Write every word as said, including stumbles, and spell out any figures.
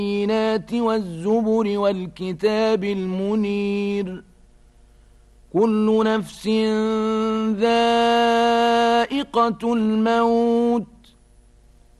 البينات والزبر والكتاب المنير كل نفس ذائقة الموت